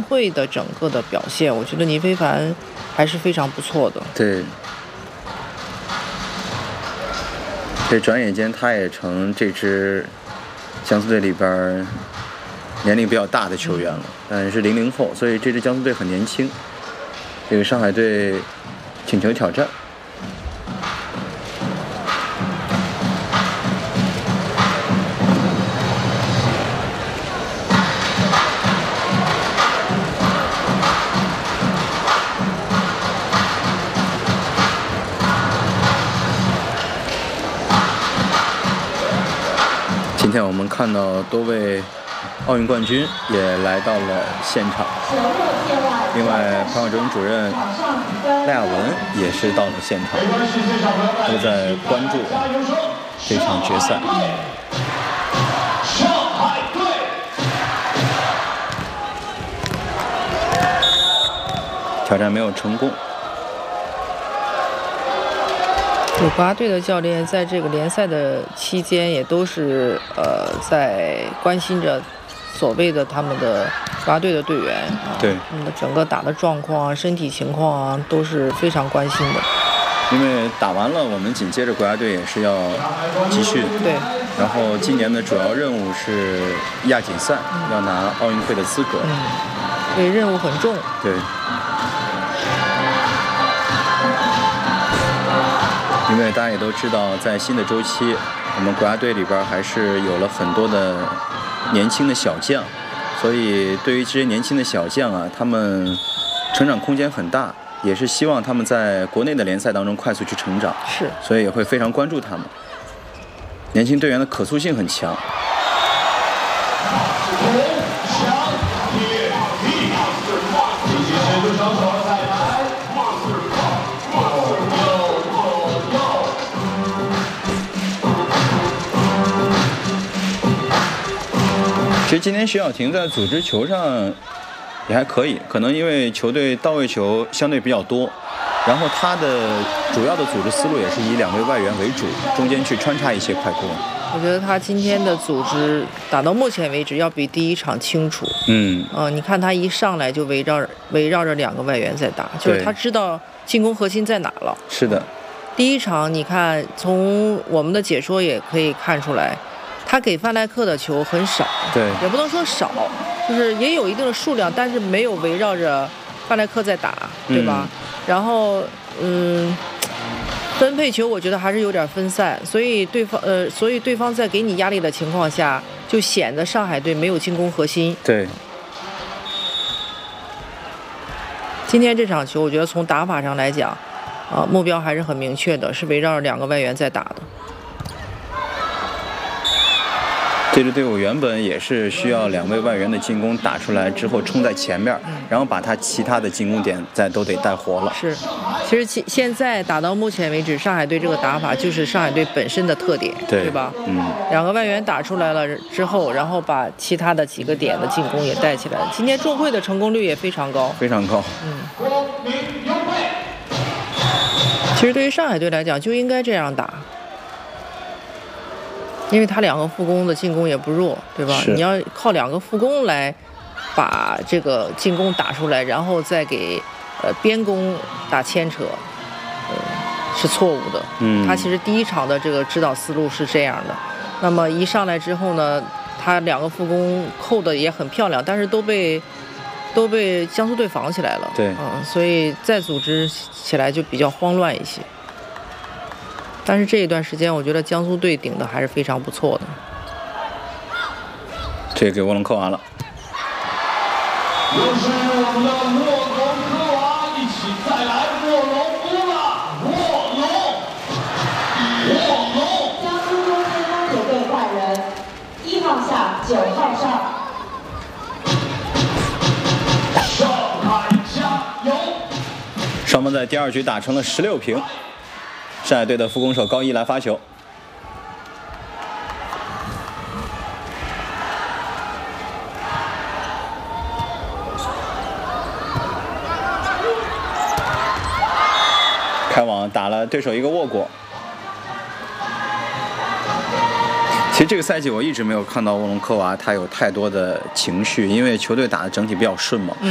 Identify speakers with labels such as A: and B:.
A: 会的整个的表现，我觉得倪非凡还是非常不错的。
B: 对，这转眼间他也成这支江苏队里边年龄比较大的球员了，但是00后，所以这支江苏队很年轻。这个上海队请求挑战。今天我们看到多位奥运冠军也来到了现场，另外潘晓忠主任赖亚文也是到了现场，都在关注这场决赛。挑战没有成功。
A: 国家队的教练在这个联赛的期间也都是在关心着所谓的他们的国家队的队员
B: 对，
A: 他们的整个打的状况啊、身体情况啊都是非常关心的。
B: 因为打完了，我们紧接着国家队也是要集训。
A: 对。
B: 然后今年的主要任务是亚锦赛，要拿奥运会的资格。
A: 对，任务很重。
B: 对。因为大家也都知道，在新的周期，我们国家队里边还是有了很多的年轻的小将，所以对于这些年轻的小将啊，他们成长空间很大，也是希望他们在国内的联赛当中快速去成长。
A: 是，
B: 所以也会非常关注他们。年轻队员的可塑性很强。其实今天徐晓婷在组织球上也还可以，可能因为球队到位球相对比较多，然后他的主要的组织思路也是以2位外援为主，中间去穿插一些快攻。
A: 我觉得他今天的组织打到目前为止要比第一场清楚。你看他一上来就围绕着2个外援在打，就是他知道进攻核心在哪了。
B: 是的。
A: 第一场你看从我们的解说也可以看出来，他给范戴克的球很少，
B: 对，
A: 也不能说少，就是也有一定的数量，但是没有围绕着范戴克在打，对吧？然后分配球我觉得还是有点分散，所以对方在给你压力的情况下，就显得上海队没有进攻核心。
B: 对。
A: 今天这场球，我觉得从打法上来讲，目标还是很明确的，是围绕着2个外援在打的。
B: 这支队伍原本也是需要2位外援的进攻打出来之后冲在前面，然后把他其他的进攻点都得带活了。
A: 是，其实现在打到目前为止，上海队这个打法就是上海队本身的特点，对吧？2个外援打出来了之后，然后把其他的几个点的进攻也带起来了。今天中会的成功率也非常高，
B: 非常高。
A: 其实对于上海队来讲，就应该这样打。因为他2个副攻的进攻也不弱，对吧？你要靠2个副攻来把这个进攻打出来，然后再给边攻打牵扯，是错误的。他其实第一场的这个指导思路是这样的。那么一上来之后呢，他2个副攻扣的也很漂亮，但是都被江苏队防起来了。
B: 对，
A: 所以再组织起来就比较慌乱一些。但是这一段时间，我觉得江苏队顶的还是非常不错的。
B: 这给沃隆科娃了。
C: 又是我们的沃隆科娃，一起再来沃隆乌了，沃隆。
D: 江苏中间方9队换人，1号下，9号上。
C: 上海加油！
B: 双方在第2局打成了16平。上海队的副攻手高一来发球，开网打了对手一个握过。其实这个赛季我一直没有看到沃隆科娃他有太多的情绪，因为球队打的整体比较顺嘛。